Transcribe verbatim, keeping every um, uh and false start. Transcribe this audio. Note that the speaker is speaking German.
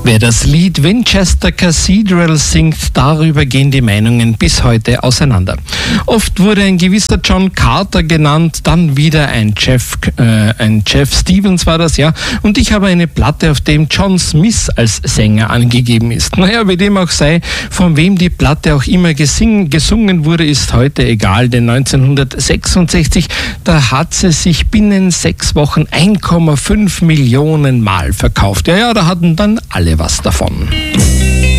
Wer das Lied Winchester Cathedral singt, darüber gehen die Meinungen bis heute auseinander. Oft wurde ein gewisser John Carter genannt, dann wieder ein Jeff, äh, ein Jeff Stevens war das, ja. Und ich habe eine Platte, auf dem John Smith als Sänger angegeben ist. Naja, wie dem auch sei, von wem die Platte auch immer gesing, gesungen wurde, ist heute egal, denn neunzehnhundertsechsundsechzig, da hat sie sich binnen sechs Wochen eins Komma fünf Millionen Mal verkauft. Ja, ja, da hatten dann alle was davon.